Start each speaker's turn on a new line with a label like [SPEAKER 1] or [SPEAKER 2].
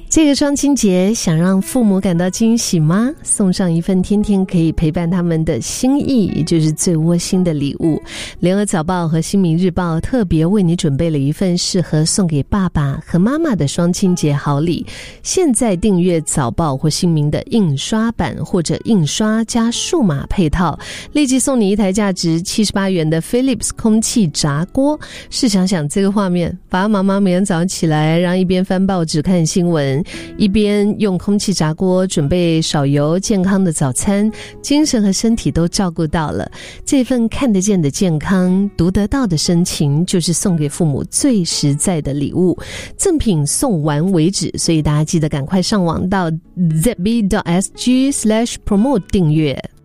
[SPEAKER 1] 这个双亲节想让父母感到惊喜吗？送上一份天天可以陪伴他们的心意，也就是最窝心的礼物。联合早报和新民日报特别为你准备了一份适合送给爸爸和妈妈的双亲节好礼。现在订阅早报或新民的印刷版或者印刷加数码配套，立即送你一台价值78元的 Philips 空气炸锅。试想想这个画面，爸爸妈妈每天早上起来，让一边翻报纸看新闻，一边用空气炸锅准备少油健康的早餐，精神和身体都照顾到了。这份看得见的健康，读得到的深情，就是送给父母最实在的礼物。赠品送完为止，所以大家记得赶快上网到 zb.sg/promote 订阅。